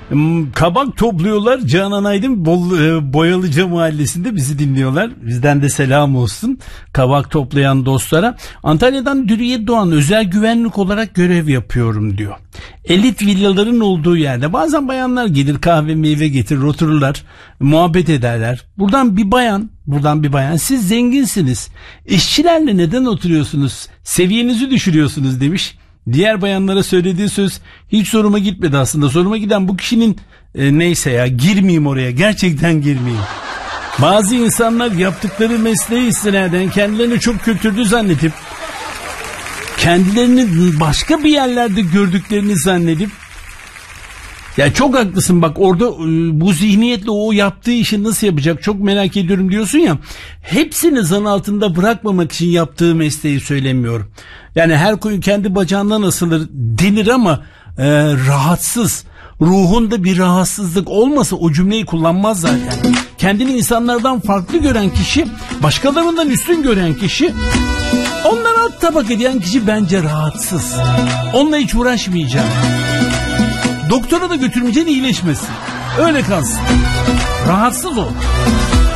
Kabak topluyorlar. Canan Aydın Boyalıca Mahallesi'nde bizi dinliyorlar. Bizden de selam olsun kabak toplayan dostlara. Antalya'dan Dürüye Doğan, özel güvenlik olarak görev yapıyorum diyor. Elit villaların olduğu yerde bazen bayanlar gelir, kahve meyve getirir, otururlar, muhabbet ederler. Buradan bir bayan siz zenginsiniz, işçilerle neden oturuyorsunuz, seviyenizi düşürüyorsunuz demiş. Diğer bayanlara söylediği söz hiç zoruma gitmedi aslında. Zoruma giden bu kişinin neyse ya, girmeyeyim oraya, gerçekten girmeyeyim. Bazı insanlar yaptıkları mesleği istinaden kendilerini çok kültürlü zannedip, kendilerini başka bir yerlerde gördüklerini zannedip, ya çok haklısın bak, orada bu zihniyetle o yaptığı işi nasıl yapacak çok merak ediyorum diyorsun ya. Hepsini zan altında bırakmamak için yaptığı mesleği söylemiyorum. Yani her koyun kendi bacağından asılır denir ama rahatsız, ruhunda bir rahatsızlık olmasa o cümleyi kullanmaz zaten. Kendini insanlardan farklı gören kişi, başkalarından üstün gören kişi, onlara alt tabak eden kişi bence rahatsız. Onunla hiç uğraşmayacağım. Doktora da götürmeyeceksin, iyileşmesin. Öyle kalsın. Rahatsız ol.